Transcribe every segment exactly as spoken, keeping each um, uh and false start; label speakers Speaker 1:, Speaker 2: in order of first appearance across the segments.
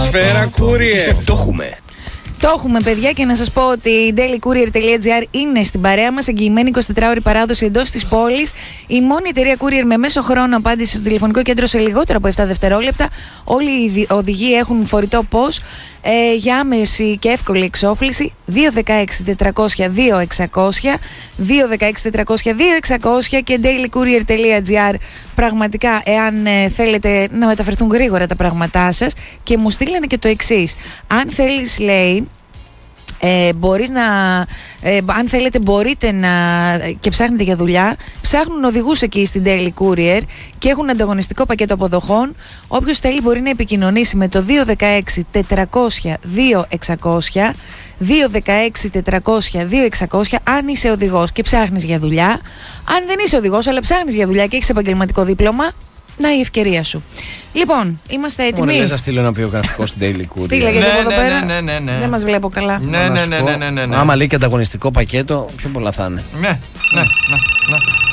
Speaker 1: Καλησπέρα, courier.
Speaker 2: Το έχουμε.
Speaker 3: Το έχουμε, παιδιά, και να σας πω ότι η dailycourier.gr είναι στην παρέα μας, εγγυημένη εικοσιτετράωρη παράδοση εντός της πόλης. Η μόνη εταιρεία courier με μέσο χρόνο απάντηση στο τηλεφωνικό κέντρο σε λιγότερο από επτά δευτερόλεπτα. Όλοι οι οδηγοί έχουν φορητό πώς ε, για άμεση και εύκολη εξόφληση. δύο ένα έξι τετρακόσια δύο εξακόσια, δύο ένα έξι τετρακόσια δύο εξακόσια και dailycourier.gr. Πραγματικά, εάν ε, θέλετε να μεταφερθούν γρήγορα τα πράγματά σας, και μου στείλανε και το εξής. Αν θέλεις, λέει, Ε, μπορείς να, ε, αν θέλετε μπορείτε να, και ψάχνετε για δουλειά, ψάχνουν οδηγούς εκεί στην Daily Courier και έχουν ανταγωνιστικό πακέτο αποδοχών. Όποιος θέλει μπορεί να επικοινωνήσει με το δύο ένα έξι τετρακόσια δύο εξακόσια, δύο ένα έξι τετρακόσια δύο εξακόσια, αν είσαι οδηγός και ψάχνεις για δουλειά. Αν δεν είσαι οδηγός αλλά ψάχνεις για δουλειά και έχεις επαγγελματικό δίπλωμα, να η ευκαιρία σου. Λοιπόν, είμαστε έτοιμοι.
Speaker 2: Μόνο λες να στείλω ένα βιογραφικό στην Daily Courier.
Speaker 3: Στείλε γιατί από εδώ πέρα.
Speaker 1: Ναι, ναι, ναι.
Speaker 3: Δεν μας βλέπω καλά.
Speaker 1: Ναι, ναι, ναι, ναι, ναι, ναι, ναι.
Speaker 2: Άμα λέει και ανταγωνιστικό πακέτο, πιο πολλά θα είναι.
Speaker 1: Ναι, ναι, ναι, ναι.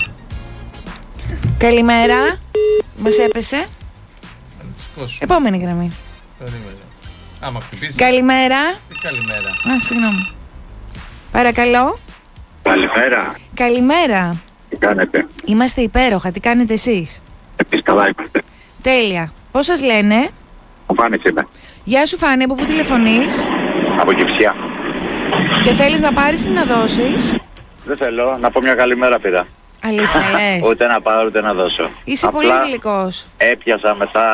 Speaker 3: Καλημέρα. Μας έπεσε.
Speaker 1: Σηκώσου.
Speaker 3: Επόμενη γραμμή.
Speaker 1: Περίμενε. Άμα χτυπήσει.
Speaker 3: Καλημέρα.
Speaker 1: Τι καλημέρα.
Speaker 3: Α, συγγνώμη. Παρακαλώ.
Speaker 4: Καλημέρα.
Speaker 3: Καλημέρα.
Speaker 4: Τι κάνετε?
Speaker 3: Είμαστε υπέροχα. Τι κάνετε εσείς?
Speaker 4: Επίσης καλά είμαστε.
Speaker 3: Τέλεια. Πώς σας λένε?
Speaker 4: Ο Φάνης είμαι.
Speaker 3: Γεια σου Φάνη, από πού τηλεφωνείς?
Speaker 4: Από Κυψιά.
Speaker 3: Και θέλεις να πάρεις ή να δώσεις?
Speaker 4: Δεν θέλω να πω μια καλημέρα, πήρα.
Speaker 3: Αλήθεια λες?
Speaker 4: Ούτε να πάρω ούτε να δώσω.
Speaker 3: Είσαι
Speaker 4: Απλά
Speaker 3: πολύ γλυκός.
Speaker 4: έπιασα μετά